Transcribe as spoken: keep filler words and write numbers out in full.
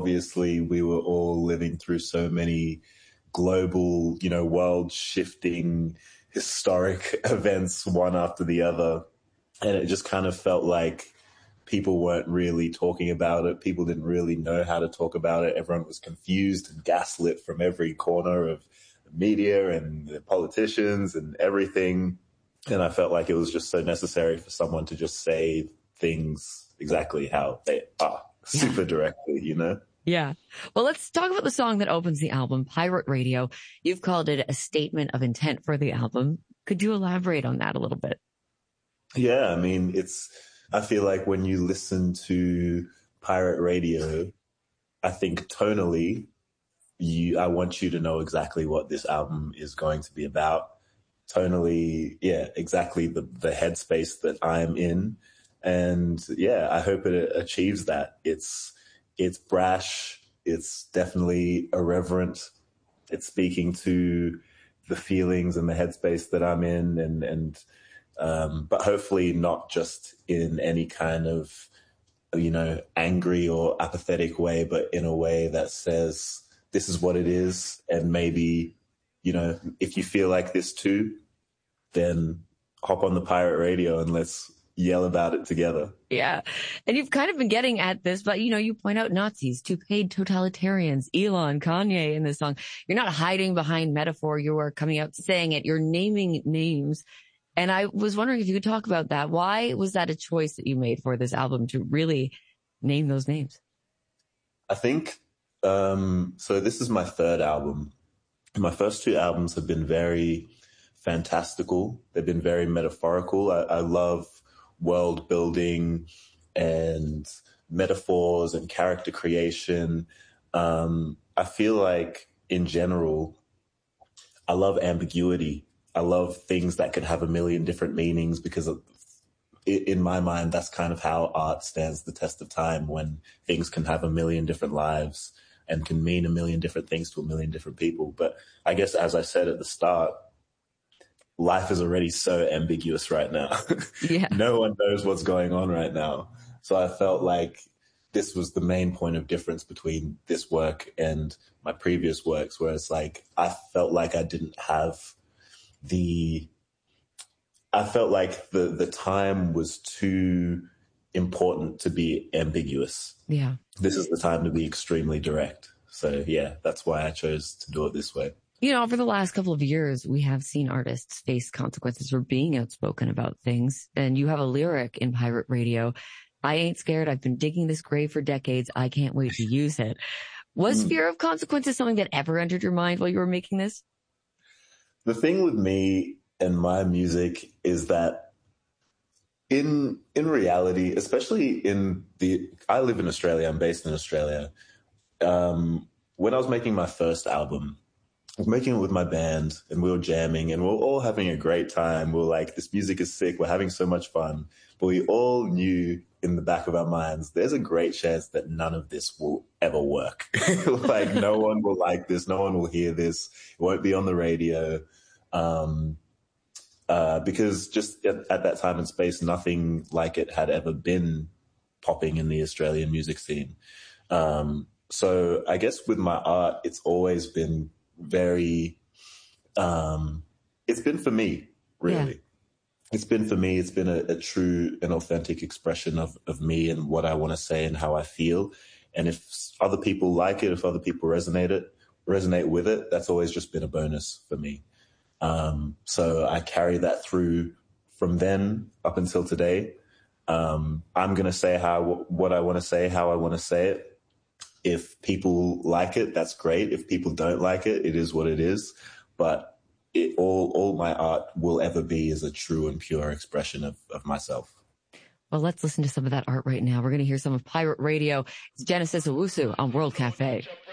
obviously we were all living through so many global, you know, world shifting historic events one after the other. And it just kind of felt like people weren't really talking about it. People didn't really know how to talk about it. Everyone was confused and gaslit from every corner of the media and the politicians and everything. And I felt like it was just so necessary for someone to just say things exactly how they are, super yeah. directly, you know? Yeah. Well, let's talk about the song that opens the album, Pirate Radio. You've called it a statement of intent for the album. Could you elaborate on that a little bit? Yeah, I mean, it's, I feel like when you listen to Pirate Radio, I think tonally, you, I want you to know exactly what this album is going to be about. Tonally, yeah, exactly the, the headspace that I'm in. And yeah, I hope it achieves that. It's, it's brash. It's definitely irreverent. It's speaking to the feelings and the headspace that I'm in, and, and, um, but hopefully not just in any kind of, you know, angry or apathetic way, but in a way that says, this is what it is. And maybe, you know, if you feel like this too, then hop on the Pirate Radio and let's yell about it together. Yeah. And you've kind of been getting at this, but, you know, you point out Nazis, two paid totalitarians, Elon, Kanye in this song. You're not hiding behind metaphor. You are coming out saying it. You're naming names. And I was wondering if you could talk about that. Why was that a choice that you made for this album to really name those names? I think, um, so this is my third album. My first two albums have been very fantastical. They've been very metaphorical. I, I love world building and metaphors and character creation. Um, I feel like in general, I love ambiguity. I love things that could have a million different meanings, because of, in my mind, that's kind of how art stands the test of time, when things can have a million different lives and can mean a million different things to a million different people. But I guess, as I said at the start, life is already so ambiguous right now. Yeah. No one knows what's going on right now. So I felt like this was the main point of difference between this work and my previous works, where it's like, I felt like I didn't have the, I felt like the, the time was too important to be ambiguous. Yeah. This is the time to be extremely direct. So yeah, that's why I chose to do it this way. You know, over the last couple of years, we have seen artists face consequences for being outspoken about things. And you have a lyric in Pirate Radio, I ain't scared. I've been digging this grave for decades. I can't wait to use it. Was mm. fear of consequences something that ever entered your mind while you were making this? The thing with me and my music is that in, in reality, especially in the, I live in Australia, I'm based in Australia. Um, when I was making my first album, I was making it with my band, and we were jamming, and we were all having a great time. We were like, this music is sick. We're having so much fun. But we all knew in the back of our minds, there's a great chance that none of this will ever work. Like, no one will like this. No one will hear this. It won't be on the radio. Um, uh, because just at, at that time and space, nothing like it had ever been popping in the Australian music scene. Um, so I guess with my art, it's always been very, um, it's been for me, really. Yeah. It's been for me. It's been a, a true and authentic expression of, of me and what I want to say and how I feel. And if other people like it, if other people resonate it, resonate with it, that's always just been a bonus for me. Um, so I carry that through from then up until today. Um, I'm going to say how, what I want to say, how I want to say it. If people like it, that's great. If people don't like it, it is what it is. But it, all, all my art will ever be is a true and pure expression of, of myself. Well, let's listen to some of that art right now. We're going to hear some of Pirate Radio. It's Genesis Owusu on World Cafe.